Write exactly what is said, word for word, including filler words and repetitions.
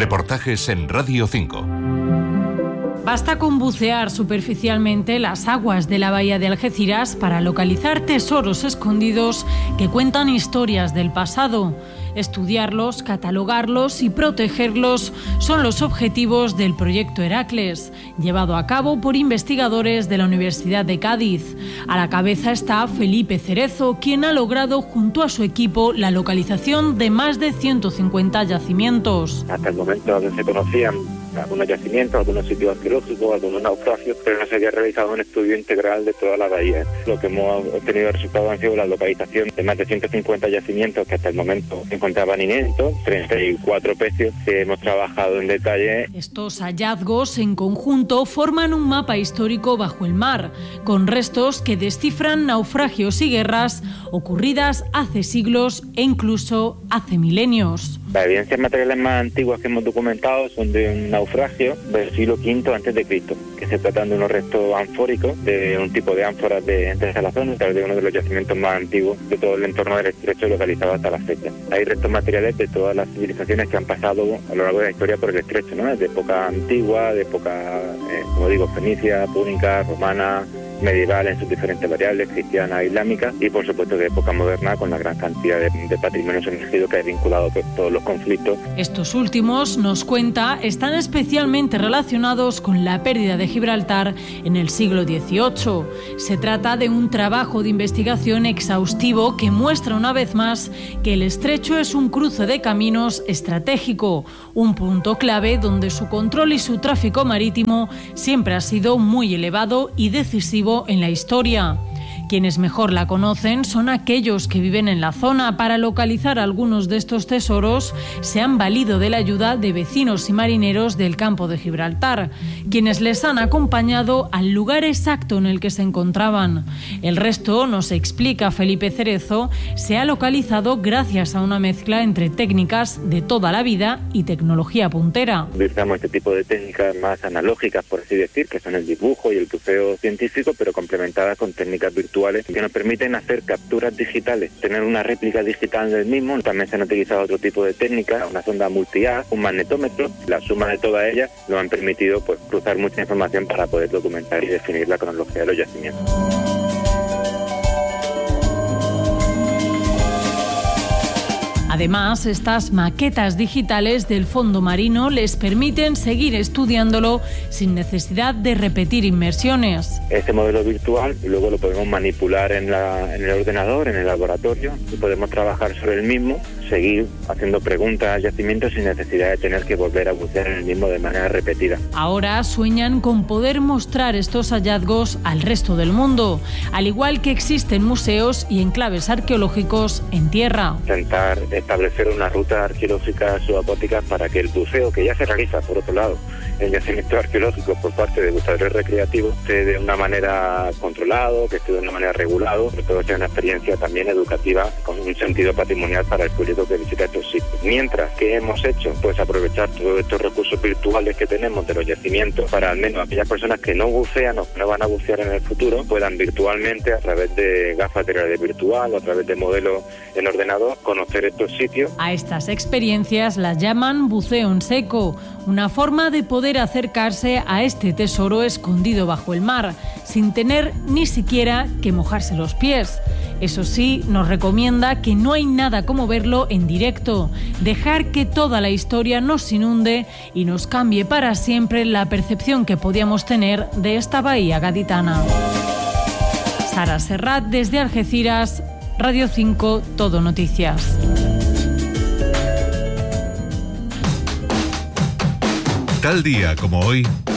Reportajes en Radio cinco. Basta con bucear superficialmente las aguas de la bahía de Algeciras para localizar tesoros escondidos que cuentan historias del pasado. Estudiarlos, catalogarlos y protegerlos son los objetivos del proyecto Heracles, llevado a cabo por investigadores de la Universidad de Cádiz. A la cabeza está Felipe Cerezo, quien ha logrado junto a su equipo la localización de más de ciento cincuenta yacimientos. Hasta el momento no se conocían algunos yacimientos, algunos sitios arqueológicos, algunos naufragios, pero no se había realizado un estudio integral de toda la bahía. Lo que hemos obtenido resultados han sido la localización de más de ciento cincuenta yacimientos que hasta el momento se encontraban inéditos, treinta y cuatro pecios que hemos trabajado en detalle. Estos hallazgos en conjunto forman un mapa histórico bajo el mar, con restos que descifran naufragios y guerras ocurridas hace siglos e incluso hace milenios. Las evidencias materiales más antiguas que hemos documentado son de un naufragio del siglo quinto antes de Cristo, que se tratan de unos restos anfóricos, de un tipo de ánforas de, de salazón, a través de uno de los yacimientos más antiguos de todo el entorno del estrecho localizado hasta la fecha. Hay restos materiales de todas las civilizaciones que han pasado a lo largo de la historia por el estrecho, ¿no? De época antigua, de época, eh, como digo, fenicia, púnica, romana, medieval en sus diferentes variables, cristiana, islámica, y por supuesto de época moderna, con la gran cantidad de, de patrimonio sumergido que ha vinculado por todos los conflictos. Estos últimos, nos cuenta, están especialmente relacionados con la pérdida de Gibraltar en el siglo dieciocho. Se trata de un trabajo de investigación exhaustivo que muestra una vez más que el estrecho es un cruce de caminos estratégico, un punto clave donde su control y su tráfico marítimo siempre ha sido muy elevado y decisivo en la historia. Quienes mejor la conocen son aquellos que viven en la zona. Para localizar algunos de estos tesoros se han valido de la ayuda de vecinos y marineros del campo de Gibraltar, quienes les han acompañado al lugar exacto en el que se encontraban. El resto, nos explica Felipe Cerezo, se ha localizado gracias a una mezcla entre técnicas de toda la vida y tecnología puntera. Utilizamos este tipo de técnicas más analógicas, por así decir, que son el dibujo y el buceo científico, pero complementadas con técnicas virtuales que nos permiten hacer capturas digitales, tener una réplica digital del mismo. También se han utilizado otro tipo de técnicas, una sonda multi-A, un magnetómetro. La suma de todas ellas nos han permitido pues cruzar mucha información para poder documentar y definir la cronología de los yacimientos. Además, estas maquetas digitales del fondo marino les permiten seguir estudiándolo sin necesidad de repetir inmersiones. Este modelo virtual luego lo podemos manipular en, la, en el ordenador, en el laboratorio, y podemos trabajar sobre el mismo, seguir haciendo preguntas al yacimiento sin necesidad de tener que volver a bucear en el mismo de manera repetida. Ahora sueñan con poder mostrar estos hallazgos al resto del mundo, al igual que existen museos y enclaves arqueológicos en tierra. Intentar establecer una ruta arqueológica subacuática para que el buceo, que ya se realiza por otro lado en yacimientos arqueológicos por parte de buceadores recreativos, esté de una manera controlado, que esté de una manera regulado, sobre todo sea una experiencia también educativa con un sentido patrimonial para el público que visita estos sitios. Mientras que hemos hecho, pues aprovechar todos estos recursos virtuales que tenemos de los yacimientos para al menos aquellas personas que no bucean o no van a bucear en el futuro puedan virtualmente, a través de gafas de realidad virtual o a través de modelos en ordenador, conocer estos sitios. A estas experiencias las llaman buceo en seco, una forma de poder acercarse a este tesoro escondido bajo el mar, sin tener ni siquiera que mojarse los pies. Eso sí, nos recomienda que no hay nada como verlo en directo, dejar que toda la historia nos inunde y nos cambie para siempre la percepción que podíamos tener de esta bahía gaditana. Sara Serrat, desde Algeciras, Radio cinco, Todo Noticias. Tal día como hoy...